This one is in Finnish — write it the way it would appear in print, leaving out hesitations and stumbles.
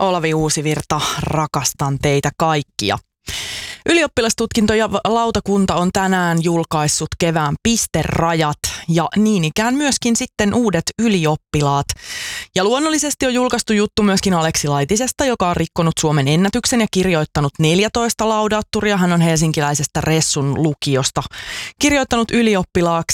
Olavi Uusivirta, rakastan teitä kaikkia. Ylioppilastutkintojalautakunta on tänään julkaissut kevään pisterajat ja niin ikään myöskin sitten uudet ylioppilaat. Ja luonnollisesti on julkaistu juttu myöskin Aleksi Laitisesta, joka on rikkonut Suomen ennätyksen ja kirjoittanut 14 laudaatturia. Hän on helsinkiläisestä Ressun lukiosta kirjoittanut ylioppilaaksi